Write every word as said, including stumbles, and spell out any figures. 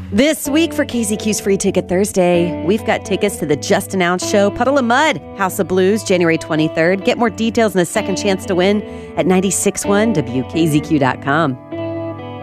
This week for K Z Q's Free Ticket Thursday, we've got tickets to the just announced show Puddle of Mudd, House of Blues, January twenty-third. Get more details and a second chance to win at nine six one W K Z Q dot com.